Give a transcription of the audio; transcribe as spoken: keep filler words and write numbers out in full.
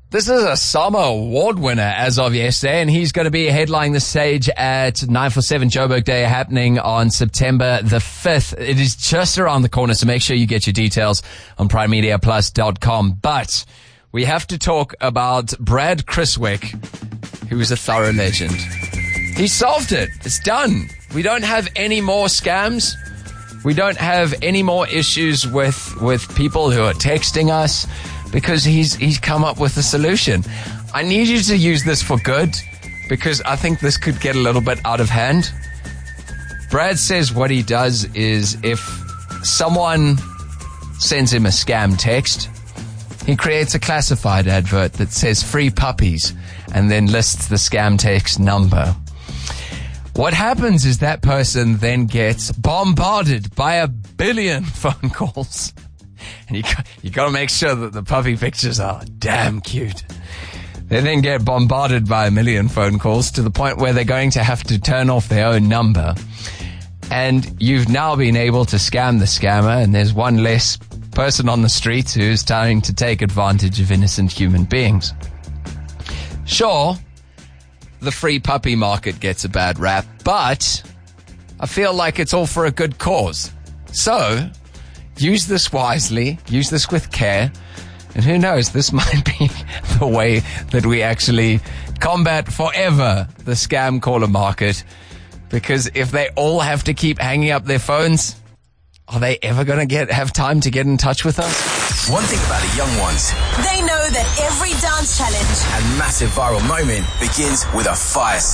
This is a Summer Award winner as of yesterday, and he's going to be headlining the stage at nine forty-seven Joburg Day happening on September the fifth. It is just around the corner, so make sure you get your details on prime media plus dot com. But we have to talk about Brad Criswick, who is a thorough legend. He solved it. It's done. We don't have any more scams. We don't have any more issues with, with people who are texting us, because he's he's come up with a solution. I need you to use this for good, because I think this could get a little bit out of hand. Brad says what he does is, if someone sends him a scam text, he creates a classified advert that says free puppies and then lists the scam text number. What happens is that person then gets bombarded by a billion phone calls. And you you got to make sure that the puppy pictures are damn cute. They then get bombarded by a million phone calls to the point where they're going to have to turn off their own number. And you've now been able to scam the scammer, and there's one less person on the street who's trying to take advantage of innocent human beings. Sure, the free puppy market gets a bad rap, but I feel like it's all for a good cause. So use this wisely, use this with care, and who knows, this might be the way that we actually combat forever the scam caller market, because if they all have to keep hanging up their phones, are they ever going to get have time to get in touch with us? One thing about the young ones, they know that every dance challenge and massive viral moment begins with a fire